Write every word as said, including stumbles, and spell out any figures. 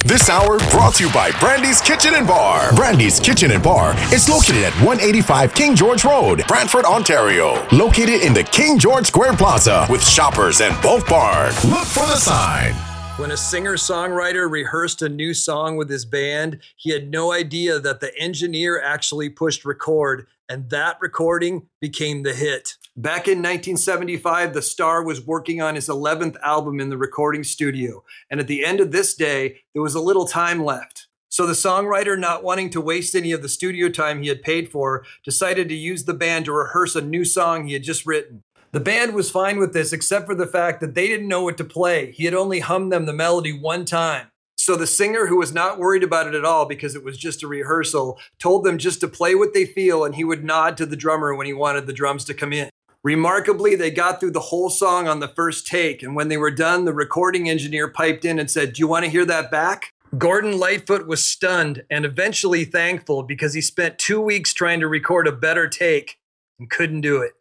This hour brought to you by Brandy's Kitchen and Bar. Brandy's Kitchen and Bar is located at one eighty-five King George Road, Brantford, Ontario. Located in the King George Square Plaza with Shoppers and Bulk Bar. Look for the sign. When a singer-songwriter rehearsed a new song with his band, he had no idea that the engineer actually pushed record, and that recording became the hit. Back in nineteen seventy-five, the star was working on his eleventh album in the recording studio, and at the end of this day, there was a little time left. So the songwriter, not wanting to waste any of the studio time he had paid for, decided to use the band to rehearse a new song he had just written. The band was fine with this, except for the fact that they didn't know what to play. He had only hummed them the melody one time. So the singer, who was not worried about it at all because it was just a rehearsal, told them just to play what they feel, and he would nod to the drummer when he wanted the drums to come in. Remarkably, they got through the whole song on the first take, and when they were done, the recording engineer piped in and said, "Do you want to hear that back?" Gordon Lightfoot was stunned and eventually thankful because he spent two weeks trying to record a better take and couldn't do it.